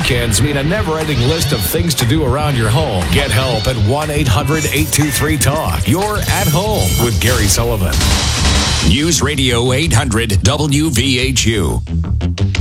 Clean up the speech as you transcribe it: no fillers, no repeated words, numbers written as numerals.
weekends mean a never-ending list of things to do around your home. Get help at 1-800-823-TALK. You're at home with Gary Sullivan. News Radio 800 WVHU.